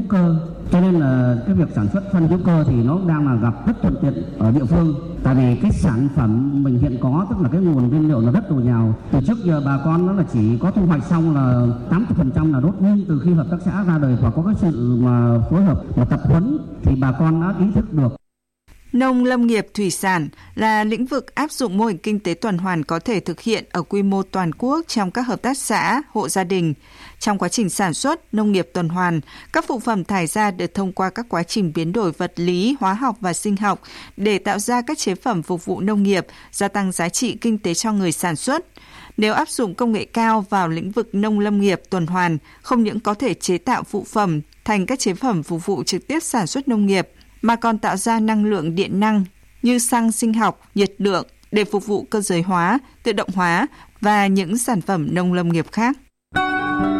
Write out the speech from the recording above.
cơ. Cho nên là cái việc sản xuất phân hữu cơ thì nó đang là gặp rất thuận tiện ở địa phương. Tại vì cái sản phẩm mình hiện có, tức là cái nguồn nguyên liệu nó rất dồi dào. Từ trước giờ bà con nó là chỉ có thu hoạch xong là 80% là đốt, nhưng từ khi hợp tác xã ra đời và có cái sự mà phối hợp và tập huấn thì bà con đã ý thức được. Nông lâm nghiệp thủy sản là lĩnh vực áp dụng mô hình kinh tế tuần hoàn có thể thực hiện ở quy mô toàn quốc trong các hợp tác xã, hộ gia đình. Trong quá trình sản xuất, nông nghiệp tuần hoàn, các phụ phẩm thải ra được thông qua các quá trình biến đổi vật lý, hóa học và sinh học để tạo ra các chế phẩm phục vụ nông nghiệp, gia tăng giá trị kinh tế cho người sản xuất. Nếu áp dụng công nghệ cao vào lĩnh vực nông lâm nghiệp tuần hoàn, không những có thể chế tạo phụ phẩm thành các chế phẩm phục vụ trực tiếp sản xuất nông nghiệp, mà còn tạo ra năng lượng điện năng như xăng sinh học, nhiệt lượng để phục vụ cơ giới hóa, tự động hóa và những sản phẩm nông lâm nghiệp khác.